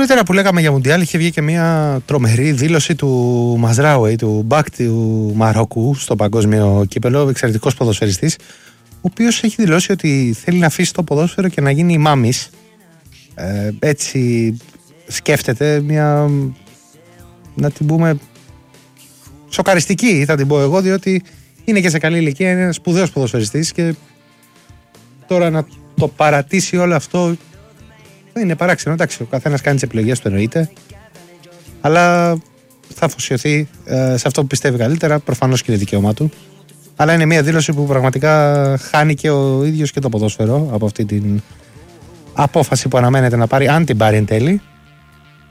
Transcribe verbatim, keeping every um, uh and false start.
νωρίτερα που λέγαμε για Μουντιάλ, είχε βγει και μια τρομερή δήλωση του Μαζράουι, του μπακ του Μαρόκου στο παγκόσμιο κύπελο, εξαιρετικός ποδοσφαιριστής, ο οποίος έχει δηλώσει ότι θέλει να αφήσει το ποδόσφαιρο και να γίνει ημάμις. Ε, έτσι σκέφτεται μια, να την πούμε, σοκαριστική θα την πω εγώ, διότι είναι και σε καλή ηλικία, είναι ένας σπουδαίος ποδοσφαιριστής και τώρα να το παρατήσει όλο αυτό είναι παράξενο. Εντάξει, ο καθένας κάνει τις επιλογές του, εννοείται, αλλά θα αφοσιωθεί ε, σε αυτό που πιστεύει καλύτερα, προφανώς και είναι δικαίωμά του. Αλλά είναι μια δήλωση που πραγματικά χάνει και ο ίδιος και το ποδόσφαιρο από αυτή την απόφαση που αναμένεται να πάρει, αν την πάρει εν τέλει.